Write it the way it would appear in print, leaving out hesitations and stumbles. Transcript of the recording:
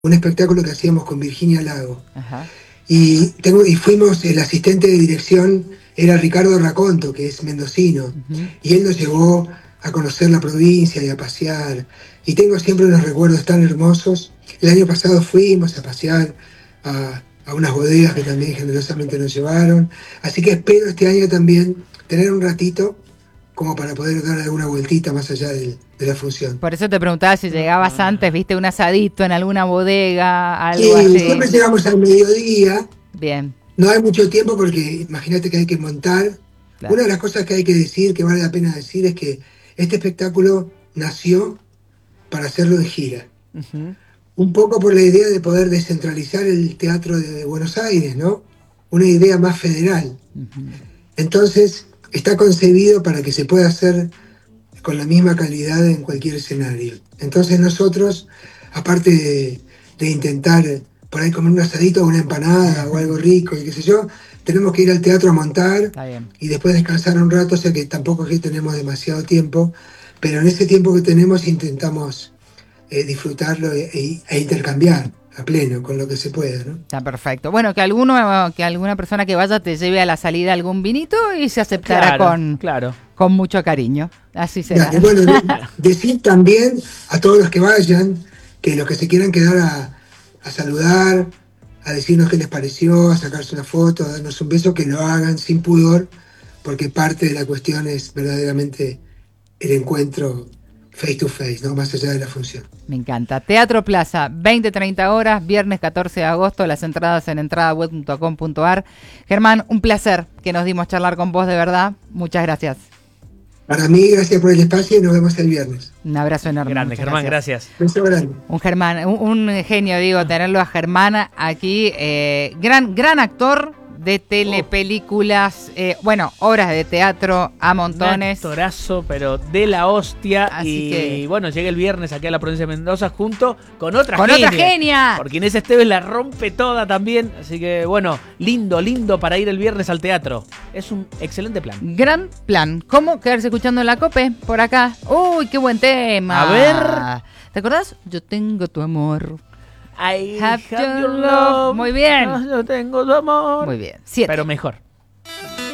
un espectáculo que hacíamos con Virginia Lago. Ajá. Y fuimos, el asistente de dirección era Ricardo Raconto, que es mendocino, y él nos llevó a conocer la provincia y a pasear. Y tengo siempre unos recuerdos tan hermosos. El año pasado fuimos a pasear a unas bodegas que también generosamente nos llevaron. Así que espero este año también tener un ratito como para poder dar alguna vueltita más allá de la función. Por eso te preguntaba si llegabas antes, viste, un asadito en alguna bodega, algo Sí, así. siempre llegamos al mediodía. Bien. No hay mucho tiempo porque imagínate que hay que montar. Claro. Una de las cosas que hay que decir, que vale la pena decir, es que este espectáculo nació para hacerlo en gira. Un poco por la idea de poder descentralizar el teatro de Buenos Aires, ¿no? Una idea más federal. Entonces, está concebido para que se pueda hacer con la misma calidad en cualquier escenario. Entonces nosotros, aparte de intentar por ahí comer un asadito o una empanada o algo rico y qué sé yo, tenemos que ir al teatro a montar y después descansar un rato, o sea que tampoco es que tenemos demasiado tiempo, pero en ese tiempo que tenemos intentamos disfrutarlo e intercambiar a pleno con lo que se pueda, ¿no? Está perfecto. Bueno, que alguna persona que vaya te lleve a la salida algún vinito y se aceptará con mucho cariño. Así será. Y bueno, decir también a todos los que vayan, que los que se quieran quedar a saludar, a decirnos qué les pareció, a sacarse una foto, a darnos un beso, que lo hagan sin pudor, porque parte de la cuestión es verdaderamente el encuentro face to face, ¿no? Más allá de la función. Me encanta. Teatro Plaza, 20-30 horas, viernes 14 de agosto, las entradas en entradaweb.com.ar. Germán, un placer que nos dimos charlar con vos, de verdad. Muchas gracias. Para mí, gracias por el espacio y nos vemos el viernes. Un abrazo enorme. Grande, Germán, gracias. Beso grande. Un genio, digo, tenerlo a Germán aquí. Gran actor de telepelículas, obras de teatro a montones. Un actorazo, pero de la hostia. Así que bueno, llega el viernes aquí a la provincia de Mendoza junto con otra genia. Porque Inés Esteves la rompe toda también. Así que bueno, lindo para ir el viernes al teatro. Es un excelente plan. Gran plan. ¿Cómo quedarse escuchando la COPE por acá? Uy, qué buen tema. A ver. ¿Te acordás? Yo tengo tu amor. I have your love. Muy bien. Yo tengo tu amor. Muy bien. 7. Pero mejor.